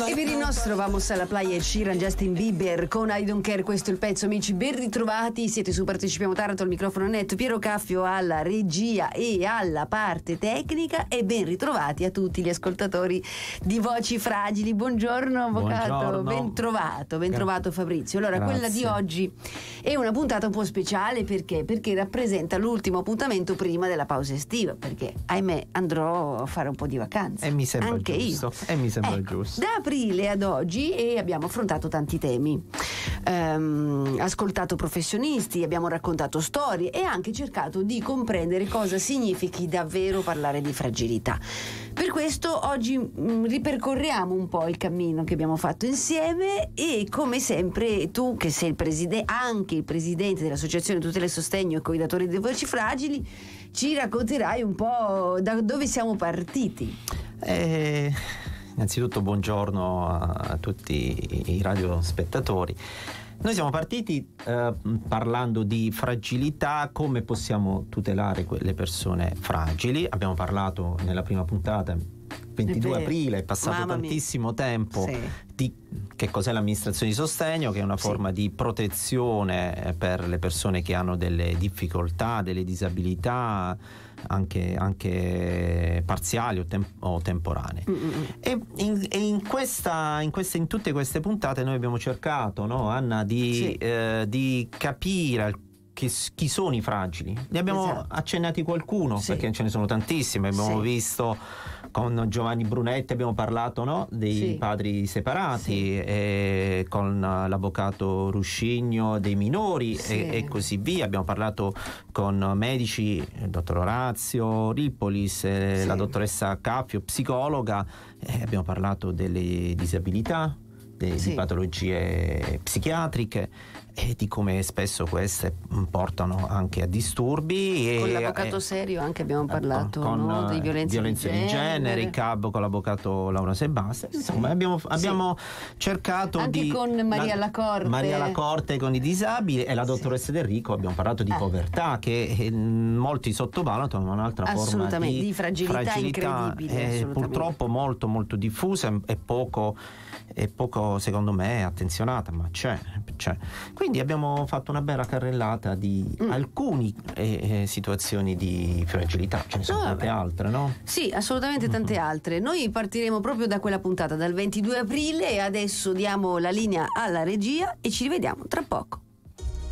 E per il nostro vamos alla playa, Sheeran, Justin Bieber con I Don't Care, questo è il pezzo, amici, ben ritrovati, siete su Partecipiamo Taranto, il microfono netto, Piero Caffio alla regia e alla parte tecnica, e ben ritrovati a tutti gli ascoltatori di Voci Fragili. Buongiorno avvocato, ben trovato Fabrizio. Allora, grazie. Quella di oggi è una puntata un po' speciale perché rappresenta l'ultimo appuntamento prima della pausa estiva, perché ahimè andrò a fare un po' di vacanze. E mi sembra anche giusto. io. E mi sembra Ecco, giusto. da aprile ad oggi abbiamo affrontato tanti temi, ascoltato professionisti, abbiamo raccontato storie e anche cercato di comprendere cosa significhi davvero parlare di fragilità. Per questo oggi ripercorriamo un po' il cammino che abbiamo fatto insieme e, come sempre, tu che sei anche il presidente dell'Associazione Tutela e Sostegno e Coidatori dei Voci Fragili, ci racconterai un po' da dove siamo partiti. Innanzitutto buongiorno a tutti i radiospettatori. Noi siamo partiti parlando di fragilità, come possiamo tutelare quelle persone fragili. Abbiamo parlato nella prima puntata, 22 aprile, è passato tantissimo tempo, di che cos'è l'amministrazione di sostegno, che è una forma di protezione per le persone che hanno delle difficoltà, delle disabilità anche parziali o temporanee. E in tutte queste puntate noi abbiamo cercato, no, Anna, di capire chi sono i fragili. Ne abbiamo accennati qualcuno, perché ce ne sono tantissimi. Abbiamo visto con Giovanni Brunetti, abbiamo parlato, no, dei padri separati, e con l'avvocato Ruscigno dei minori, e così via. Abbiamo parlato con medici, il dottor Orazio Rippolis, la dottoressa Caffio, psicologa, abbiamo parlato delle disabilità, di patologie psichiatriche e di come spesso queste portano anche a disturbi. Con l'avvocato Serio anche abbiamo parlato con di violenze di genere, il CAB con l'avvocato Laura Sebastia. Insomma, abbiamo cercato anche con Maria Lacorte con i disabili, e la dottoressa Del Rico abbiamo parlato di povertà, che molti sottovalutano, ma un'altra forma di fragilità incredibile, purtroppo molto molto diffusa e poco secondo me attenzionata, ma c'è. Quindi abbiamo fatto una bella carrellata di alcune situazioni di fragilità. Ce ne sono tante altre, no? Sì, assolutamente tante altre. Noi partiremo proprio da quella puntata, dal 22 aprile, e adesso diamo la linea alla regia e ci rivediamo tra poco.